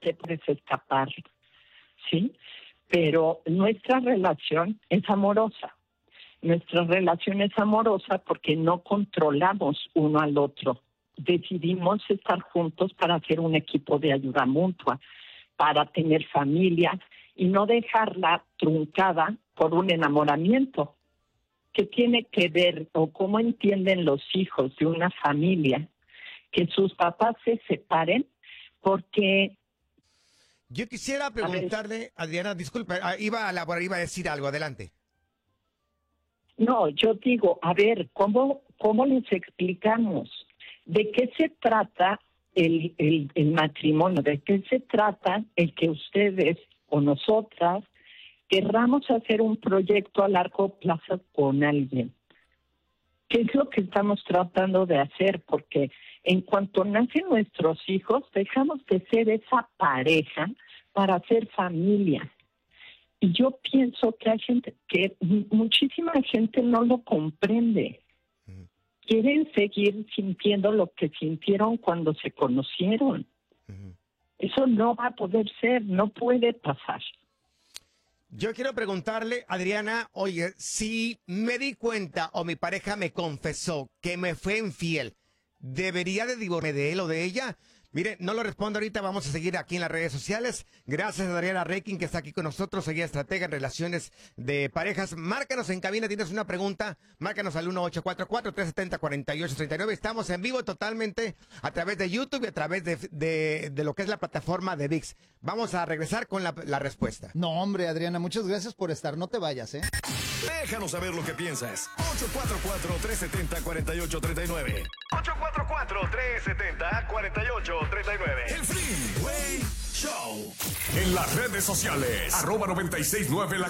te puedes escapar, ¿sí? Pero nuestra relación es amorosa. Nuestra relación es amorosa porque no controlamos uno al otro. Decidimos estar juntos para hacer un equipo de ayuda mutua, para tener familia y no dejarla truncada por un enamoramiento. ¿Qué tiene que ver o cómo entienden los hijos de una familia que sus papás se separen? Porque... Yo quisiera preguntarle, Adriana, disculpe, iba a decir algo, adelante. No, yo digo, a ver, ¿cómo les explicamos? ¿De qué se trata el matrimonio? ¿De qué se trata el que ustedes o nosotras querramos hacer un proyecto a largo plazo con alguien? ¿Qué es lo que estamos tratando de hacer? Porque en cuanto nacen nuestros hijos, dejamos de ser esa pareja para hacer familia. Y yo pienso que hay gente, que muchísima gente no lo comprende. Quieren seguir sintiendo lo que sintieron cuando se conocieron. Eso no va a poder ser, no puede pasar. Yo quiero preguntarle, Adriana, oye, si me di cuenta o mi pareja me confesó que me fue infiel, ¿debería de divorciarme de él o de ella? Mire, no lo respondo ahorita, vamos a seguir aquí en las redes sociales. Gracias a Adriana Requin, que está aquí con nosotros, ella es estratega en relaciones de parejas. Márcanos en cabina, tienes una pregunta, márcanos al 1844-370-4839. Estamos en vivo totalmente a través de YouTube y a través de lo que es la plataforma de ViX. Vamos a regresar con la respuesta. No, hombre, Adriana, muchas gracias por estar, no te vayas, ¿eh? Déjanos saber lo que piensas. 844-370-4839. 844-370-4839. El Freeway Show. En las redes sociales. @969